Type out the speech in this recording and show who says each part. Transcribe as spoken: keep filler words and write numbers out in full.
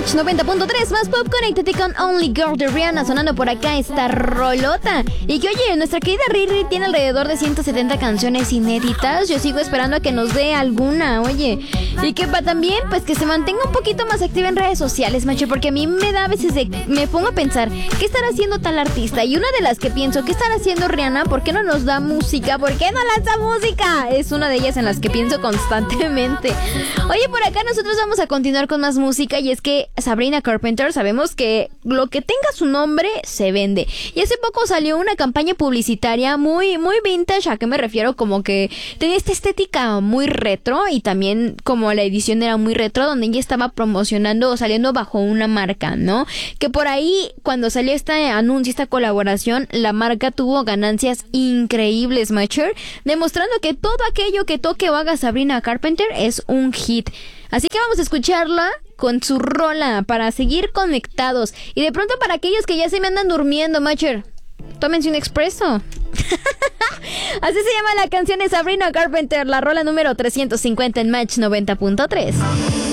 Speaker 1: Match noventa punto tres, más pop, conéctate con Only Girl de Rihanna, sonando por acá esta rolota. Y que oye, nuestra querida Riri tiene alrededor de ciento setenta canciones inéditas. Yo sigo esperando a que nos dé alguna, oye. Y que pa también, pues que se mantenga un poquito más activa en redes sociales, macho, porque a mí me da a veces de, me pongo a pensar, ¿qué estará haciendo tal artista? Y una de las que pienso, ¿qué estará haciendo Rihanna? ¿Por qué no nos da música? ¿Por qué no lanza música? Es una de ellas en las que pienso constantemente. Oye, por acá nosotros vamos a continuar con más música, y es que Sabrina Carpenter, sabemos que lo que tenga su nombre se vende. Y hace poco salió una campaña publicitaria muy, muy vintage. ¿A qué me refiero? Como que tenía esta estética muy retro, y también como la edición era muy retro, donde ella estaba promocionando o saliendo bajo una marca, ¿no? Que por ahí, cuando salió este anuncio, esta colaboración, la marca tuvo ganancias increíbles, mature, demostrando que todo aquello que toque o haga Sabrina Carpenter es un hit. Así que vamos a escucharla con su rola para seguir conectados. Y de pronto, para aquellos que ya se me andan durmiendo, macher, tómense un expreso. Así se llama la canción de Sabrina Carpenter, la rola número trescientos cincuenta en Match noventa punto tres.